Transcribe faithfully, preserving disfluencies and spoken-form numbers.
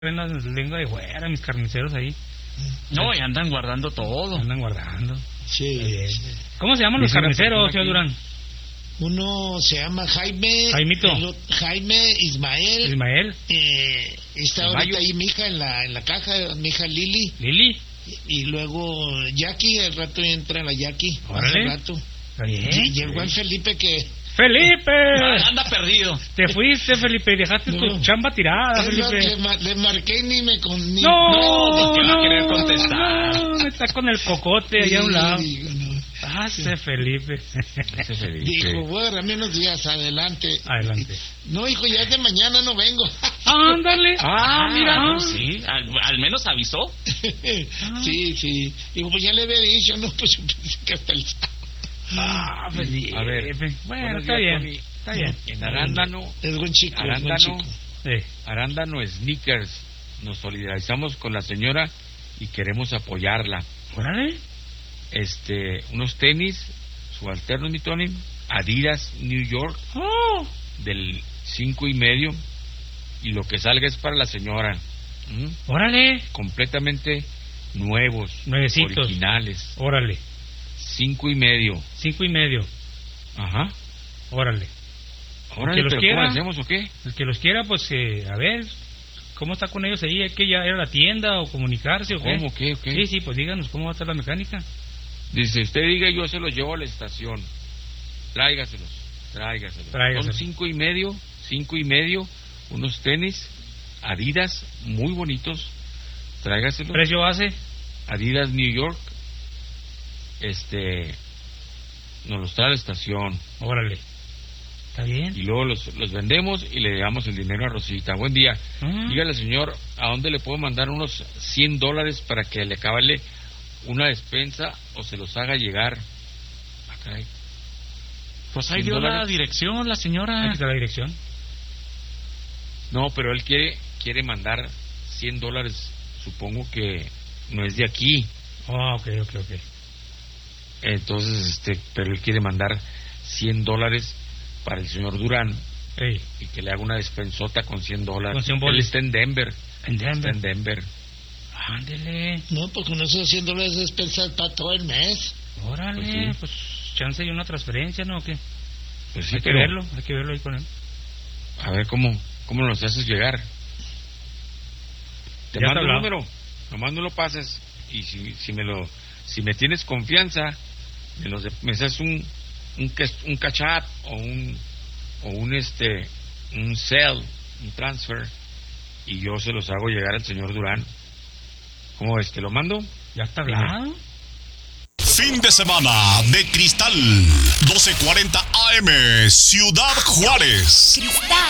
ven la lengua de fuera, mis carniceros ahí. No, y andan guardando todo. Andan guardando. Sí. sí. ¿Cómo se llaman los carniceros, señor Durán? Uno se llama Jaime. Jaimito. El, Jaime Ismael. Ismael. Eh, está ahorita Mayo. ahí mi hija en la, en la caja, mi hija Lili. Lili. Y, y luego Jackie, al rato entra la Jackie. Órale. Al rato. Está bien. Y llegó el Felipe que... ¡Felipe! Anda perdido. Te fuiste, Felipe, y dejaste No. tu chamba tirada, Es más, Felipe. le, ma- le marqué y ni me con... Ni, No, que va a no, querer contestar. no, está con el cocote allá a un lado. Digo, no. Ah, ese Felipe. Ese Felipe. Dijo, voy a agarrarme unos días, adelante. Adelante. No, hijo, ya es de mañana, no vengo. Ándale. Ah, mira, Ah. pues sí, al, al menos avisó. Sí, sí. Digo, pues ya le había dicho, no, pues yo pensé que hasta el sábado. Ah, Felipe. A ver, Bueno, buenos está días, bien. Tony. Está bien. En Arándano, Es buen chico, es buen Arándano, chico. Sí. Arándano Sneakers, nos solidarizamos con la señora y queremos apoyarla. Órale. Este, unos tenis, subalternos, mi Tony, Adidas New York, Oh. del cinco y medio, y lo que salga es para la señora. ¿Mm? Órale. Completamente nuevos, Nuevecitos. originales, Órale. cinco y medio. Cinco y medio. Ajá. Órale. Ahora, que los ¿pero quiera. cómo lo hacemos o qué? El que los quiera, pues, eh, a ver, ¿cómo está con ellos ahí? ¿Hay que ya ir a la tienda o comunicarse o qué? ¿Cómo, qué, o qué? Sí, sí, pues díganos cómo va a estar la mecánica. Dice, usted diga, yo se los llevo a la estación. Tráigaselos, tráigaselos. Tráigaselos. Son cinco y medio, cinco y medio, unos tenis, Adidas, muy bonitos. Tráigaselos. ¿Precio base? Adidas New York. Este, nos los trae a la estación. Órale. ¿Está bien? Y luego los, los vendemos y le damos el dinero a Rosita. Buen día. Ah. Dígale, señor, ¿a dónde le puedo mandar unos cien dólares para que le cabale una despensa o se los haga llegar? Ah, caray. Pues ahí ¿cien dio la dólares? dirección la Aquí señora. está la dirección. No, pero él quiere quiere mandar cien dólares. Supongo que no es de aquí. Ah, ok, ok, ok. Entonces, este, pero él quiere mandar cien dólares para el señor Durán Ey, y que le haga una despensota con cien dólares. Con cien Él bolis. está en Denver. en Está Denver. en Denver. Ándele. No, pues con esos cien dólares es pensar para todo el mes. Órale, Pues pues, chance y una transferencia, ¿no? ¿O qué? Pues sí, hay que pero verlo, hay que verlo ahí con él. a ver cómo cómo nos haces llegar. Te Ya te mando el hablaba. número, nomás no lo pases y si si me lo si me tienes confianza, me los de- me haces un un cas- un cachat o un o un este un sell, un transfer y yo se los hago llegar al señor Durán. ¿Cómo ves? ¿Te lo mando? Ya está Dime. hablado. Fin de semana de Cristal, doce cuarenta A M, Ciudad Juárez. Cristal